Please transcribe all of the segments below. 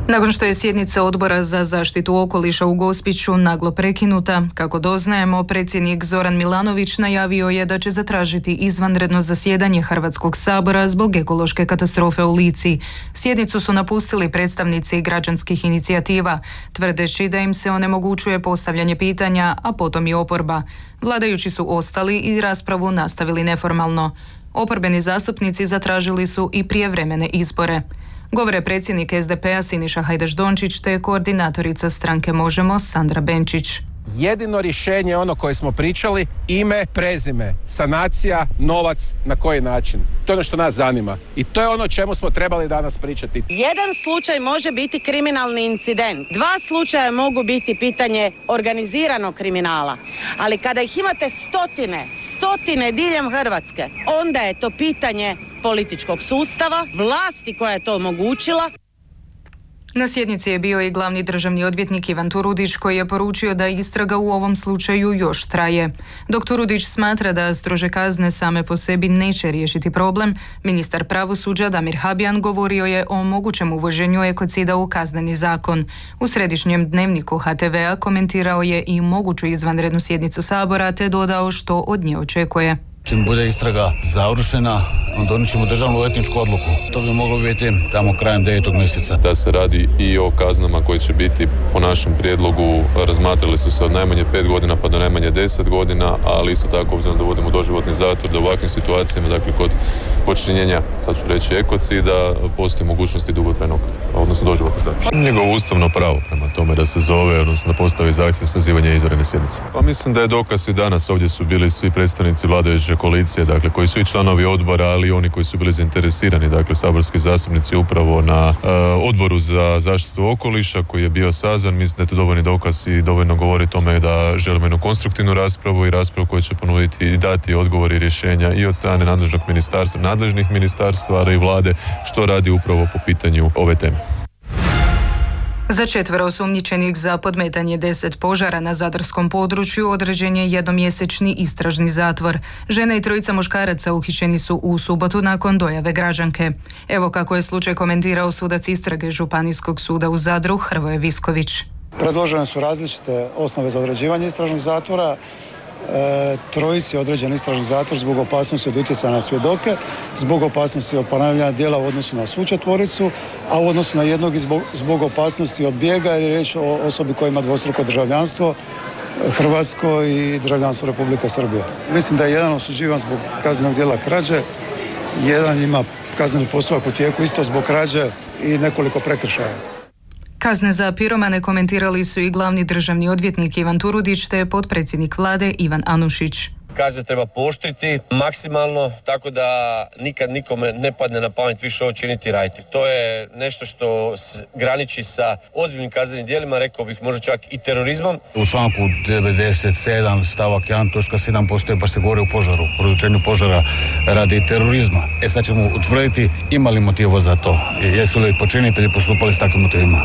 Nakon što je sjednica Odbora za zaštitu okoliša u Gospiću naglo prekinuta, kako doznajemo, predsjednik Zoran Milanović najavio je da će zatražiti izvanredno zasjedanje Hrvatskog sabora zbog ekološke katastrofe u Lici. Sjednicu su napustili predstavnici građanskih inicijativa, tvrdeći da im se onemogućuje postavljanje pitanja, a potom i oporba. Vladajući su ostali i raspravu nastavili neformalno. Oporbeni zastupnici zatražili su i prijevremene izbore. Govore predsjednik SDP-a Siniša Hajdaš-Dončić te koordinatorica stranke Možemo Sandra Benčić. Jedino rješenje je ono koje smo pričali, ime, prezime, sanacija, novac, na koji način. To je ono što nas zanima i to je ono o čemu smo trebali danas pričati. Jedan slučaj može biti kriminalni incident, 2 slučaja mogu biti pitanje organiziranog kriminala, ali kada ih imate stotine diljem Hrvatske, onda je to pitanje političkog sustava, vlasti koja je to omogućila. Na sjednici je bio i glavni državni odvjetnik Ivan Turudić koji je poručio da istraga u ovom slučaju još traje. Dok Turudić smatra da strože kazne same po sebi neće riješiti problem, ministar pravosuđa Damir Habijan govorio je o mogućem uvoženju ekocida u kazneni zakon. U središnjem dnevniku HTV-a komentirao je i moguću izvanrednu sjednicu Sabora te dodao što od nje očekuje. Čim bude istraga završena, onda donijet ćemo državnu odvjetničku odluku. To bi moglo biti tamo krajem 9. mjeseca. Da se radi i o kaznama koje će biti po našem prijedlogu, razmatrali su se od najmanje 5 godina pa do najmanje 10 godina, ali isto tako obzirom da uvodimo doživotni zatvor, da u ovakvim situacijama, dakle kod počinjenja, sad ću reći ekocida, postoji mogućnosti dugotrajnog, odnosno doživotnog zatvora. Njegovo ustavno pravo prema tome da se zove, odnosno da postavi zahtjev sazivanja izvanredne sjednice. Pa mislim da je dokaz i danas, ovdje su bili svi predstavnici vladajuće koalicije, dakle koji su i članovi odbora, ali i oni koji su bili zainteresirani, dakle saborski zastupnici upravo na odboru za zaštitu okoliša koji je bio sazvan. Mislim da je to dovoljni dokaz i dovoljno govori o tome da želimo jednu konstruktivnu raspravu i raspravu koja će ponuditi i dati odgovori i rješenja i od strane nadležnih ministarstva, ali i vlade što radi upravo po pitanju ove teme. Za 4 osumnjičenih za podmetanje 10 požara na zadarskom području određen je jednomjesečni istražni zatvor. Žena i 3 muškaraca uhićeni su u subotu nakon dojave građanke. Evo kako je slučaj komentirao sudac istrage Županijskog suda u Zadru Hrvoje Visković. Predložene su različite osnove za određivanje istražnog zatvora. 3 je određen istražni zatvor zbog opasnosti od utjecaja na svjedoke, zbog opasnosti od ponavljanja djela u odnosu na svu 4, a u odnosu na jednog zbog opasnosti od bijega, jer je riječ o osobi koja ima dvostruko državljanstvo, hrvatsko i državljanstvo Republike Srbije. Mislim da je jedan osuđivan zbog kaznenog djela krađe, jedan ima kazneni postupak u tijeku isto zbog krađe i nekoliko prekršaja. Kazne za piromane komentirali su i glavni državni odvjetnik Ivan Turudić te potpredsjednik vlade Ivan Anušić. Kazne treba pooštriti maksimalno, tako da nikad nikome ne padne na pamet više ovo činiti i raditi. To je nešto što graniči sa ozbiljnim kaznenim djelima, rekao bih možda čak i terorizmom. U članku 97 stavak 1.7 postoje, pa se govori o požaru, produčenju požara radi terorizma. Sad ćemo utvrditi ima li motiva za to, jesu li počinitelji postupali s takvim motivima.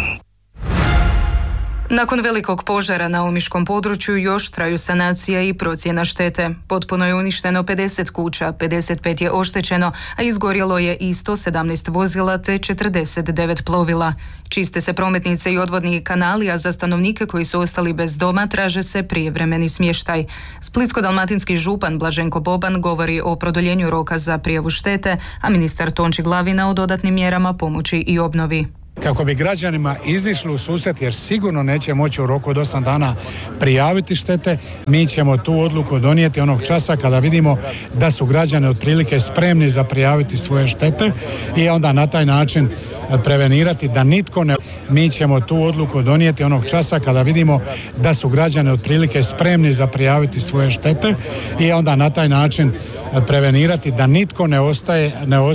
Nakon velikog požara na omiškom području još traju sanacija i procjena štete. Potpuno je uništeno 50 kuća, 55 je oštećeno, a izgorjelo je i 117 vozila te 49 plovila. Čiste se prometnice i odvodni kanali, a za stanovnike koji su ostali bez doma traže se prijevremeni smještaj. Splitsko-dalmatinski župan Blaženko Boban govori o produljenju roka za prijavu štete, a ministar Tonči Glavina o dodatnim mjerama pomoći i obnovi. Kako bi građanima izišli u susret, jer sigurno neće moći u roku od 8 dana prijaviti štete, mi ćemo tu odluku donijeti onog časa kada vidimo da su građani otprilike spremni za prijaviti svoje štete i onda na taj način prevenirati da nitko ne... Mi ćemo tu odluku donijeti onog časa kada vidimo da su građani otprilike spremni za prijaviti svoje štete i onda na taj način prevenirati da nitko ne ostaje